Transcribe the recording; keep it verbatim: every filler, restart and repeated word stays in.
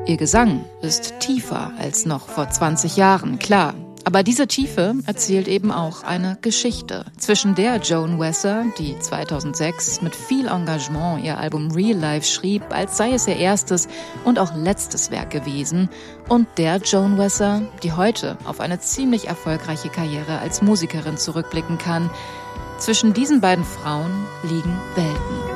Ihr Gesang ist tiefer als noch vor zwanzig Jahren, klar. Aber diese Tiefe erzählt eben auch eine Geschichte, zwischen der Joan Wesser, die zweitausendsechs mit viel Engagement ihr Album Real Life schrieb, als sei es ihr erstes und auch letztes Werk gewesen, und der Joan Wesser, die heute auf eine ziemlich erfolgreiche Karriere als Musikerin zurückblicken kann. Zwischen diesen beiden Frauen liegen Welten.